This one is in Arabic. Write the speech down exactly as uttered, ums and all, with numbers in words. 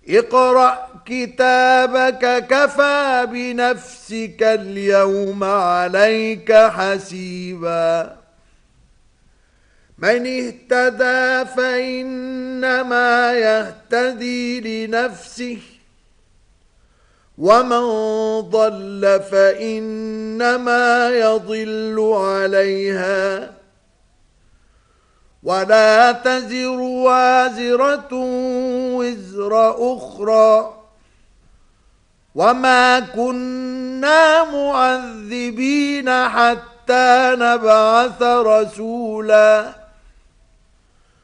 اقرأ كتابك كفى بنفسك اليوم عليك حسيبا. من اهتدى فإنما يهتدي لنفسه، ومن ضل فإنما يضل عليها، ولا تزر وازرة وزر أخرى، وما كنا معذبين حتى نبعث رسولا.